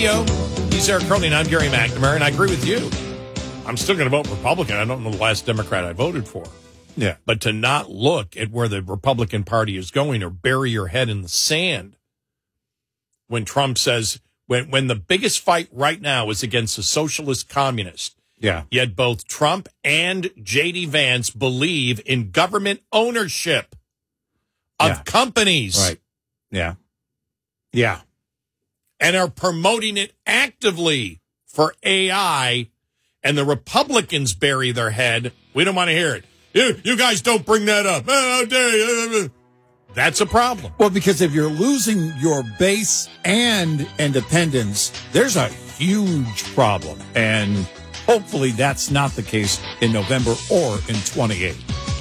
Radio. He's Eric Curley, and I'm Gary McNamara, and I agree with you. I'm still going to vote Republican. I don't know the last Democrat I voted for. Yeah. But to not look at where the Republican Party is going or bury your head in the sand when Trump says, when the biggest fight right now is against a socialist communist, Yeah. yet both Trump and J.D. Vance believe in government ownership of companies. Right. Yeah. Yeah. And are promoting it actively for AI, and the Republicans bury their head. We don't want to hear it. You guys don't bring that up. How dare you? That's a problem. Well, because if you're losing your base and independence, there's a huge problem. And hopefully that's not the case in November or in 28.